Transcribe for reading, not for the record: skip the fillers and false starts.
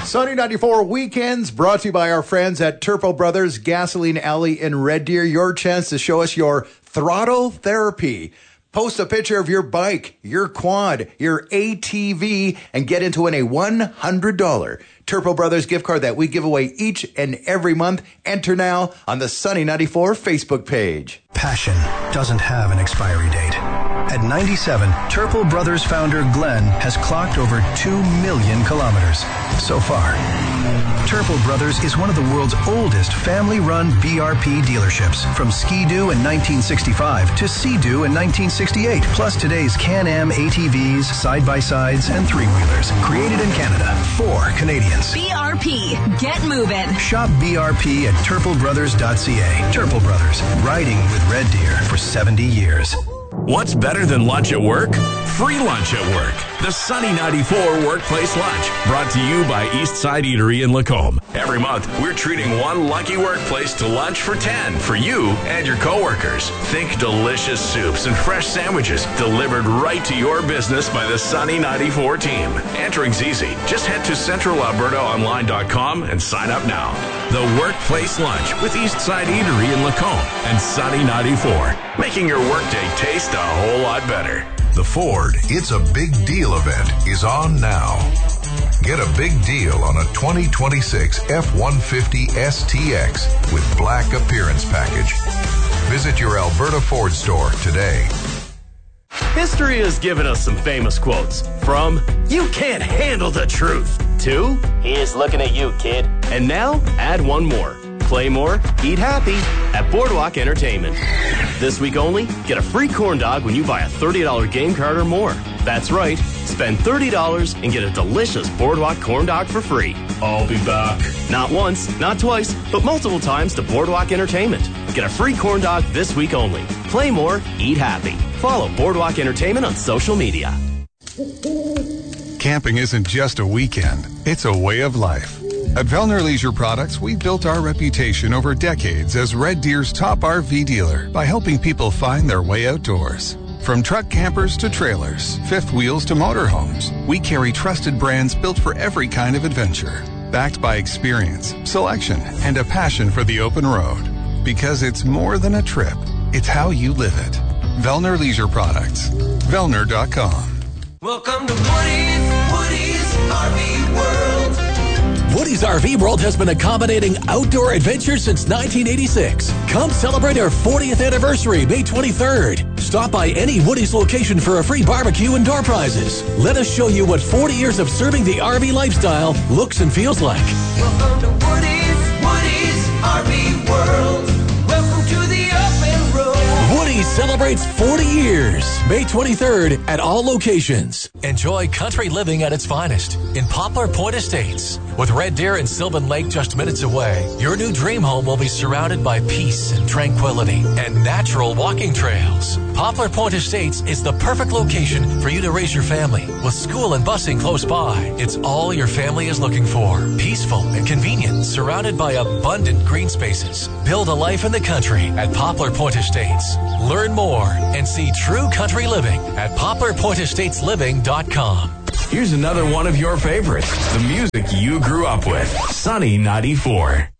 Sunny 94 Weekends brought to you by our friends at Turpo Brothers Gasoline Alley in Red Deer. Your chance to show us your throttle therapy. Post a picture of your bike, your quad, your ATV, and get into a $100 Turpo Brothers gift card that we give away each and every month. Enter now on the Sunny 94 Facebook page. Passion doesn't have an expiry date. At 97, Turpo Brothers founder Glenn has clocked over 2 million kilometers so far. Turpo Brothers is one of the world's oldest family-run BRP dealerships, from Ski-Doo in 1965 to Sea-Doo in 1968, plus today's Can-Am ATVs, side-by-sides, and three-wheelers, created in Canada for Canadians. BRP, get moving. Shop BRP at turpobrothers.ca. Turpo Brothers, riding with Red Deer for 70 years. What's better than lunch at work? Free lunch at work. The Sunny 94 Workplace Lunch, brought to you by Eastside Eatery in Lacombe. Every month, we're treating one lucky workplace to lunch for 10 for you and your coworkers. Think delicious soups and fresh sandwiches delivered right to your business by the Sunny 94 team. Entering's easy. Just head to centralalbertaonline.com and sign up now. The Workplace Lunch with Eastside Eatery in Lacombe and Sunny 94, making your workday taste a whole lot better. The Ford It's a Big Deal event is on now. Get a big deal on a 2026 F-150 STX with black appearance package. Visit your Alberta Ford store today. History has given us some famous quotes, from "You can't handle the truth" to "Here's looking at you, kid." And now, add one more. Play more, eat happy at Boardwalk Entertainment. This week only, get a free corn dog when you buy a $30 game card or more. That's right, spend $30 and get a delicious Boardwalk corn dog for free. I'll be back. Not once, not twice, but multiple times to Boardwalk Entertainment. Get a free corn dog this week only. Play more, eat happy. Follow Boardwalk Entertainment on social media. Camping isn't just a weekend, it's a way of life. At Vellner Leisure Products, we've built our reputation over decades as Red Deer's top RV dealer by helping people find their way outdoors. From truck campers to trailers, fifth wheels to motorhomes, we carry trusted brands built for every kind of adventure. Backed by experience, selection, and a passion for the open road. Because it's more than a trip, it's how you live it. Vellner Leisure Products. Vellner.com. Welcome to Woody's RV World. Woody's RV World has been accommodating outdoor adventure since 1986. Come celebrate our 40th anniversary, May 23rd. Stop by any Woody's location for a free barbecue and door prizes. Let us show you what 40 years of serving the RV lifestyle looks and feels like. Welcome to Woody's RV World. Welcome to the open road. Woody's celebrates 40 years, May 23rd at all locations. Enjoy country living at its finest in Poplar Point Estates. With Red Deer and Sylvan Lake just minutes away, your new dream home will be surrounded by peace and tranquility and natural walking trails. Poplar Point Estates is the perfect location for you to raise your family. With school and busing close by, it's all your family is looking for. Peaceful and convenient, surrounded by abundant green spaces. Build a life in the country at Poplar Point Estates. Learn more and see true country living at poplarpointestatesLiving.com. Here's another one of your favorites, the music you grew up with. Sunny 94.